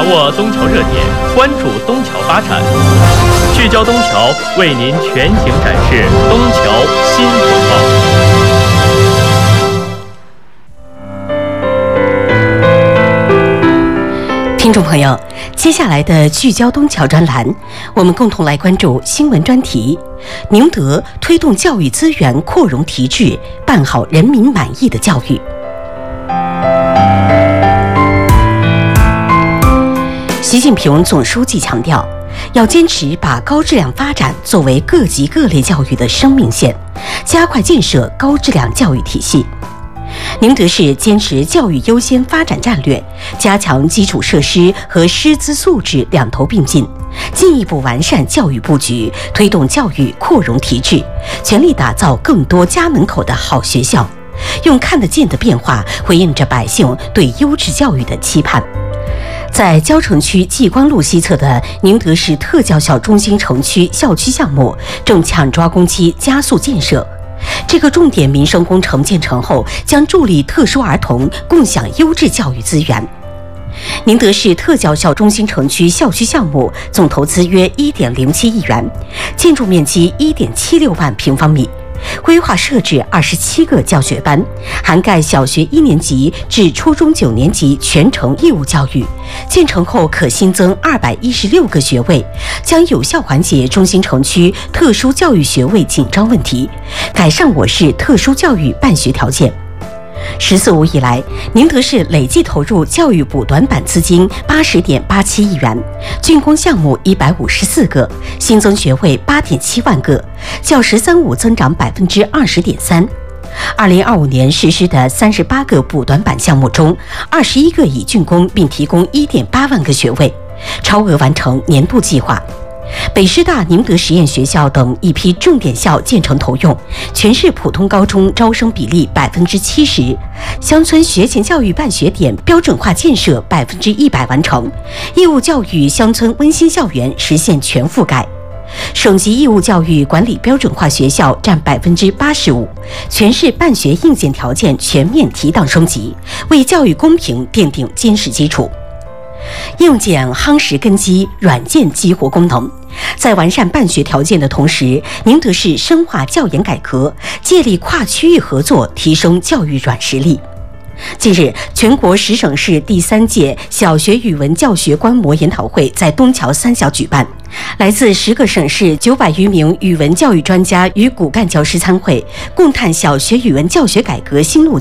握东桥热点，关注东桥发展，聚焦东桥，为您全景展示东桥新风貌。 听众朋友，接下来的聚焦东桥专栏，我们共同来关注新闻专题：宁德推动教育资源扩容提质，办好人民满意的教育。习近平总书记强调，要坚持把高质量发展作为各级各类教育的生命线，加快建设高质量教育体系。宁德市坚持教育优先发展战略，加强基础设施和师资素质两头并进，进一步完善教育布局，推动教育扩容提质，全力打造更多家门口的好学校，用看得见的变化回应着百姓对优质教育的期盼。在蕉城区继光路西侧的宁德市特教校中心城区校区项目正抢抓工期，加速建设。这个重点民生工程建成后，将助力特殊儿童共享优质教育资源。宁德市特教校中心城区校区项目总投资约1.07亿元，建筑面积1.76万平方米。规划设置27个教学班，涵盖小学1年级至初中9年级全程义务教育。建成后可新增216个学位，将有效缓解中心城区特殊教育学位紧张问题，改善我市特殊教育办学条件。“14五”以来，宁德市累计投入教育补短板资金80.87亿元，竣工项目154个，新增学位8.7万个，较“十三五”增长20.3%。2025年实施的38个补短板项目中，21个已竣工并提供1.8万个学位，超额完成年度计划。北师大宁德实验学校等一批重点校建成投用，全市普通高中招生比例70%，乡村学前教育办学点标准化建设100%完成，义务教育乡村温馨校园实现全覆盖。省级义务教育管理标准化学校占85%，全市办学硬件条件全面提档升级，为教育公平奠定坚实基础。硬件夯实根基，软件激活功能。在完善办学条件的同时，宁德市深化教研改革，借力跨区域合作，提升教育软实力。近日，全国10省市第3届小学语文教学观摩研讨会在东桥3小举办，来自10个省市900余名语文教育专家与骨干教师参会，共探小学语文教学改革新路